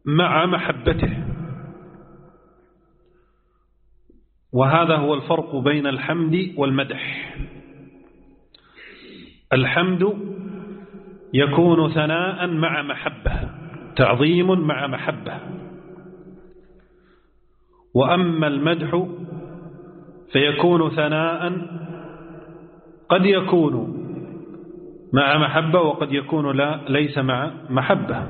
مع محبته. وهذا هو الفرق بين الحمد والمدح. الحمد يكون ثناء مع محبة، تعظيم مع محبة. وأما المدح فيكون ثناء قد يكون مع محبة وقد يكون ليس مع محبة.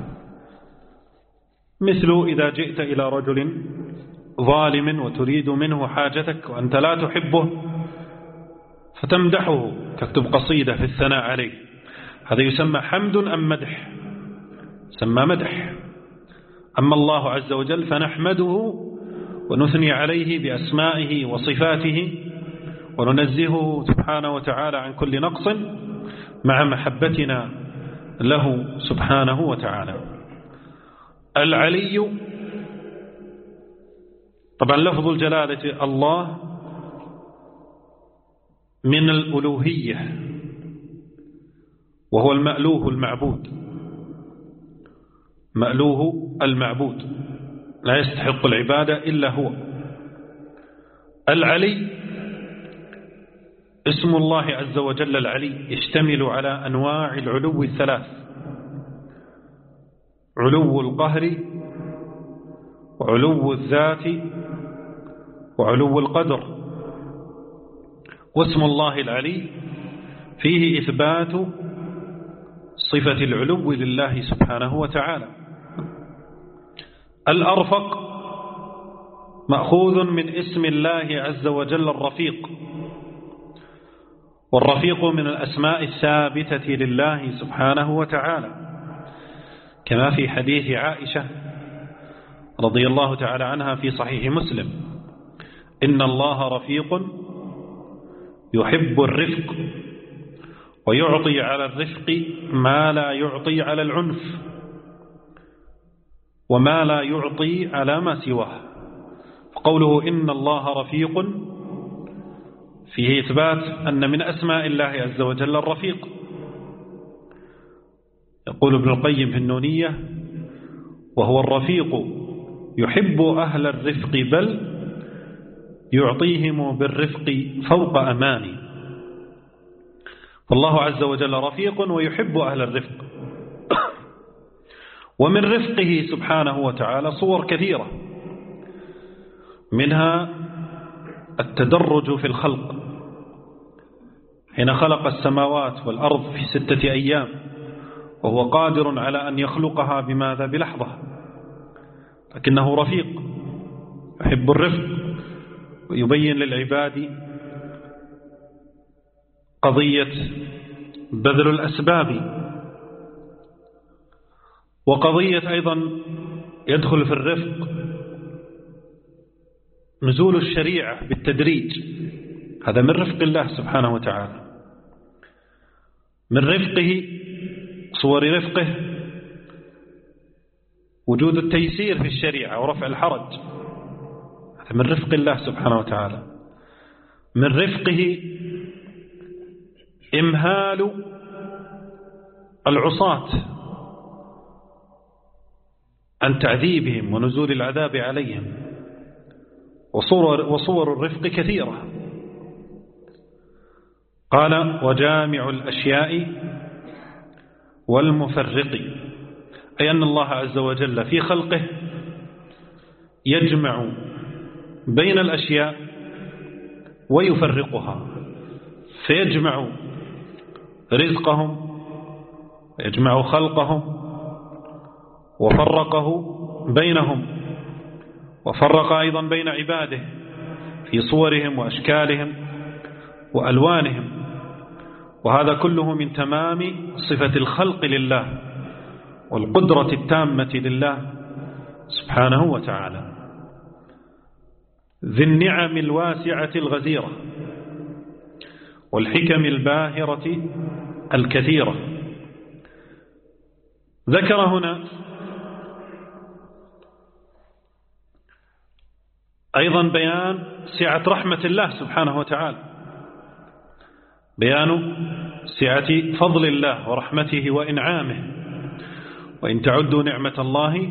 مثل إذا جئت إلى رجل ظالم وتريد منه حاجتك وأنت لا تحبه فتمدحه، تكتب قصيدة في الثناء عليه، هذا يسمى حمد أم مدح؟ يسمى مدح. أما الله عز وجل فنحمده ونثني عليه بأسمائه وصفاته وننزهه سبحانه وتعالى عن كل نقص مع محبتنا له سبحانه وتعالى. العلي، طبعا لفظ الجلالة الله من الألوهية، وهو المألوه المعبود، مألوه المعبود لا يستحق العبادة إلا هو. العلي اسم الله عز وجل العلي يشتمل على أنواع العلو الثلاث: علو القهر، وعلو الذات، وعلو القدر. واسم الله العلي فيه إثبات صفة العلو لله سبحانه وتعالى. الأرفق مأخوذ من اسم الله عز وجل الرفيق، والرفيق من الأسماء الثابتة لله سبحانه وتعالى، كما في حديث عائشة رضي الله تعالى عنها في صحيح مسلم: إن الله رفيق يحب الرفق ويعطي على الرفق ما لا يعطي على العنف وما لا يعطي على ما سواه. فقوله إن الله رفيق فيه إثبات أن من أسماء الله عز وجل الرفيق. يقول ابن القيم في النونية: وهو الرفيق يحب أهل الرفق بل يعطيهم بالرفق فوق أماني. فالله عز وجل رفيق ويحب أهل الرفق. ومن رفقه سبحانه وتعالى صور كثيرة، منها التدرج في الخلق، حين خلق السماوات والأرض في 6 أيام وهو قادر على أن يخلقها بماذا؟ بلحظة، لكنه رفيق يحب الرفق ويبين للعباد قضية بذل الأسباب، وقضية أيضا يدخل في الرفق نزول الشريعة بالتدريج، هذا من رفق الله سبحانه وتعالى. من رفقه، صور رفقه، وجود التيسير في الشريعة ورفع الحرج، هذا من رفق الله سبحانه وتعالى. من رفقه إمهال العصاة عن تعذيبهم ونزول العذاب عليهم، وصور الرفق كثيرة. قال: وجامع الأشياء والمفرق، أي أن الله عز وجل في خلقه يجمع بين الأشياء ويفرقها، فيجمع رزقهم ويجمع خلقهم، وفرقه بينهم، وفرق أيضا بين عباده في صورهم وأشكالهم وألوانهم. وهذا كله من تمام صفة الخلق لله والقدرة التامة لله سبحانه وتعالى، ذي النعم الواسعة الغزيرة والحكم الباهرة الكثيرة. ذكر هنا أيضا بيان سعة رحمة الله سبحانه وتعالى، بيان سعة فضل الله ورحمته وإنعامه، وإن تعدوا نعمة الله